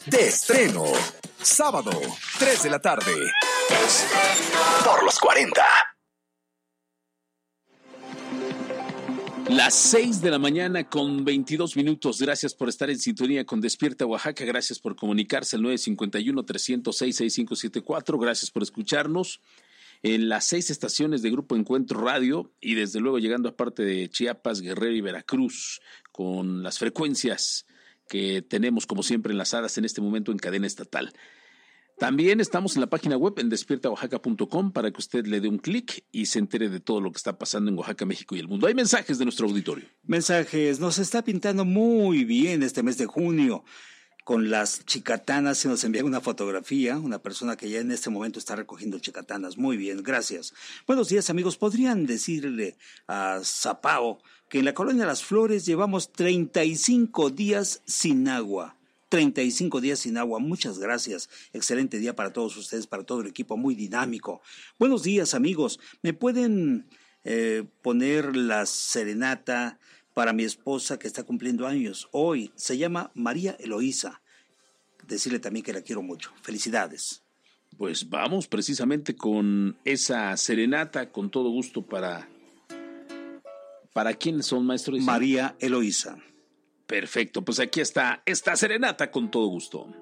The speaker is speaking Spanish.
De estreno. Sábado, 3 de la tarde. Por los 40. Las 6 de la mañana con 22 minutos. Gracias por estar en sintonía con Despierta Oaxaca. Gracias por comunicarse al 951-306-6574. Gracias por escucharnos en las 6 estaciones de Grupo Encuentro Radio y desde luego llegando a parte de Chiapas, Guerrero y Veracruz con las frecuencias que tenemos como siempre enlazadas en este momento en cadena estatal. También estamos en la página web en despiertaoaxaca.com para que usted le dé un clic y se entere de todo lo que está pasando en Oaxaca, México y el mundo. Hay mensajes de nuestro auditorio. Mensajes. Nos está pintando muy bien este mes de junio. Con las chicatanas se nos envía una fotografía, una persona que ya en este momento está recogiendo chicatanas. Muy bien, gracias. Buenos días, amigos. ¿Podrían decirle a Zapao que en la Colonia Las Flores llevamos 35 días sin agua? 35 días sin agua, muchas gracias. Excelente día para todos ustedes, para todo el equipo, muy dinámico. Buenos días, amigos. ¿Me pueden poner la serenata para mi esposa que está cumpliendo años hoy? Se llama María Eloísa. Decirle también que la quiero mucho. Felicidades. Pues vamos precisamente con esa serenata, con todo gusto para ¿quiénes son, maestro? María Eloísa. Perfecto, pues aquí está esta serenata con todo gusto.